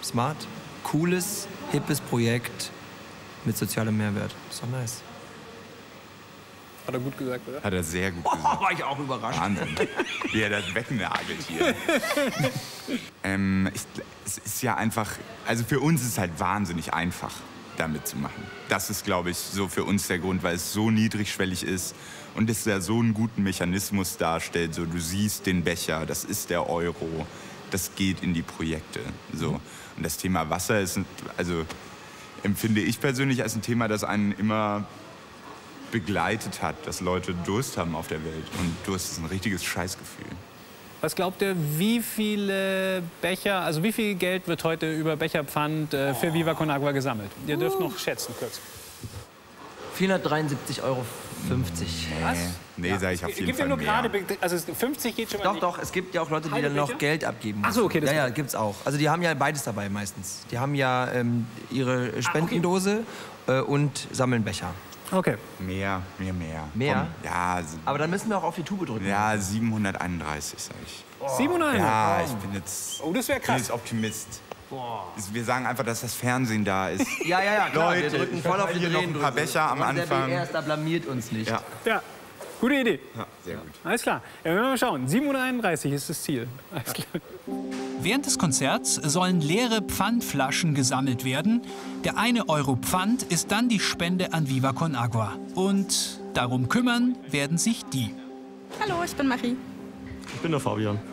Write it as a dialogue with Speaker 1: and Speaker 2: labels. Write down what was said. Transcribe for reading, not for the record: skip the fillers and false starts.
Speaker 1: smart, cooles, hippes Projekt mit sozialem Mehrwert. Ist doch nice.
Speaker 2: Hat er gut gesagt, oder?
Speaker 3: Hat er sehr gut gesagt.
Speaker 1: Oh, war ich auch überrascht.
Speaker 3: Wahnsinn, wie er das wegnagelt hier. Es ist ja einfach, also für uns ist es halt wahnsinnig einfach, damit zu machen. Das ist, glaube ich, so für uns der Grund, weil es so niedrigschwellig ist und es ja so einen guten Mechanismus darstellt. So, du siehst den Becher, das ist der Euro, das geht in die Projekte. So. Und das Thema Wasser ist, also empfinde ich persönlich als ein Thema, das einen immer begleitet hat, dass Leute Durst haben auf der Welt. Und Durst ist ein richtiges Scheißgefühl.
Speaker 2: Was glaubt ihr, wie viele Becher, also wie viel Geld wird heute über Becherpfand für Viva Con Agua gesammelt? Ihr dürft noch schätzen, kurz.
Speaker 1: 473,50 €.
Speaker 2: Was?
Speaker 3: Nee, sag ich auf jeden
Speaker 2: Gibt
Speaker 3: Fall
Speaker 2: nur
Speaker 3: mehr.
Speaker 2: gerade, also 50 geht schon mal
Speaker 1: Doch,
Speaker 2: nicht.
Speaker 1: doch, es gibt ja auch Leute, die
Speaker 2: Halbe
Speaker 1: dann noch
Speaker 2: Becher?
Speaker 1: Geld abgeben müssen.
Speaker 2: Ach so, okay, das
Speaker 1: Ja, gibt's auch. Also die haben ja beides dabei meistens. Die haben ja ihre Spendendose und sammeln Becher.
Speaker 2: Okay.
Speaker 3: Mehr.
Speaker 1: Mehr?
Speaker 3: Komm, ja,
Speaker 1: Aber dann müssen wir auch auf die Tube drücken.
Speaker 3: ja, 731, sag ich.
Speaker 2: 700?
Speaker 3: Ja, ich bin jetzt,
Speaker 2: Oh, das wäre
Speaker 3: bin
Speaker 2: krass.
Speaker 3: jetzt Optimist. Wir sagen einfach, dass das Fernsehen da ist.
Speaker 1: Ja, klar.
Speaker 3: Leute,
Speaker 1: wir drücken
Speaker 3: ich
Speaker 1: voll auf
Speaker 3: verteile
Speaker 1: die
Speaker 3: hier noch ein paar
Speaker 1: Drehendrücke.
Speaker 3: Becher am
Speaker 1: Und
Speaker 3: Anfang.
Speaker 1: Der BR blamiert uns nicht.
Speaker 3: Ja.
Speaker 2: Ja, gute Idee.
Speaker 3: Ja, sehr gut.
Speaker 2: Alles klar. Ja, wir mal schauen. 731 ist das Ziel. Alles klar.
Speaker 4: Während des Konzerts sollen leere Pfandflaschen gesammelt werden. Der 1 Euro Pfand ist dann die Spende an Viva Con Agua. Und darum kümmern werden sich die.
Speaker 5: Hallo, ich bin Marie.
Speaker 6: Ich bin der Fabian.